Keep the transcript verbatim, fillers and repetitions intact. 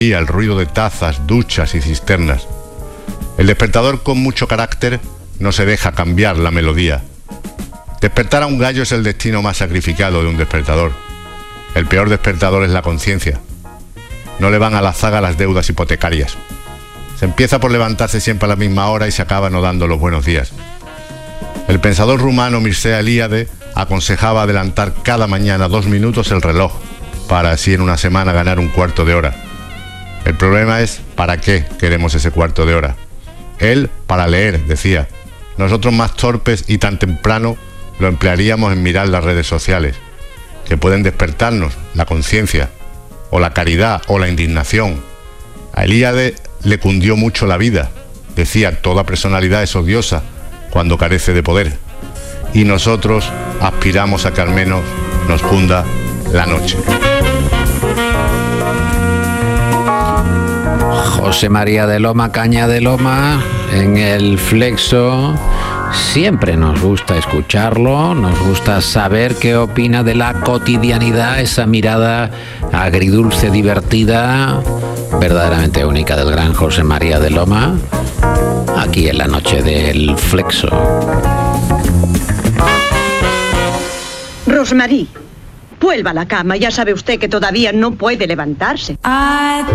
el ruido de tazas, duchas y cisternas. El despertador con mucho carácter no se deja cambiar la melodía. Despertar a un gallo es el destino más sacrificado de un despertador. El peor despertador es la conciencia. No le van a la zaga las deudas hipotecarias. Se empieza por levantarse siempre a la misma hora y se acaba no dando los buenos días. El pensador rumano Mircea Eliade aconsejaba adelantar cada mañana dos minutos el reloj, para así en una semana ganar un cuarto de hora. El problema es, ¿para qué queremos ese cuarto de hora? Él, para leer, decía. Nosotros, más torpes y tan temprano, lo emplearíamos en mirar las redes sociales, que pueden despertarnos la conciencia, o la caridad, o la indignación. A Eliade le cundió mucho la vida. Decía, toda personalidad es odiosa cuando carece de poder. Y nosotros aspiramos a que al menos nos cunda la noche. José María de Loma, Caña de Loma, en el Flexo. Siempre nos gusta escucharlo, nos gusta saber qué opina de la cotidianidad, esa mirada agridulce, divertida, verdaderamente única del gran José María de Loma, aquí en la noche del Flexo. Rosmarie, vuelva a la cama, ya sabe usted que todavía no puede levantarse.